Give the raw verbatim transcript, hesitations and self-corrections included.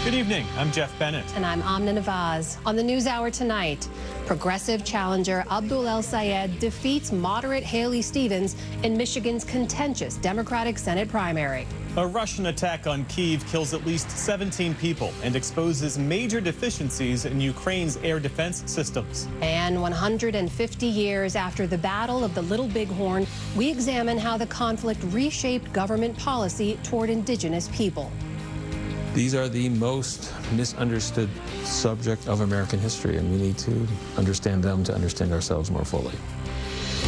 Good evening, I'm Jeff Bennett. And I'm Amna Nawaz. On the NewsHour tonight, progressive challenger Abdul El-Sayed defeats moderate Haley Stevens in Michigan's contentious Democratic Senate primary. A Russian attack on Kyiv kills at least seventeen people and exposes major deficiencies in Ukraine's air defense systems. And one hundred fifty years after the Battle of the Little Bighorn, we examine how the conflict reshaped government policy toward indigenous people. These are the most misunderstood subject of American history, and we need to understand them to understand ourselves more fully.